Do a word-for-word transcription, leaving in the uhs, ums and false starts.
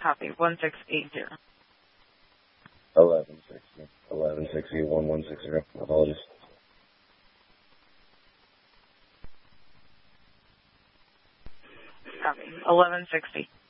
Copy. one six eight zero. eleven sixty. eleven sixty, one one six zero. Apologies. Copy. eleven sixty.